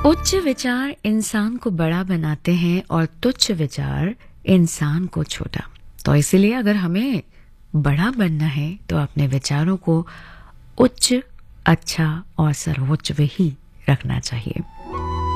उच्च विचार इंसान को बड़ा बनाते हैं और तुच्छ विचार इंसान को छोटा। तो इसलिए अगर हमें बड़ा बनना है तो अपने विचारों को उच्च, अच्छा और सर्वोच्च ही रखना चाहिए।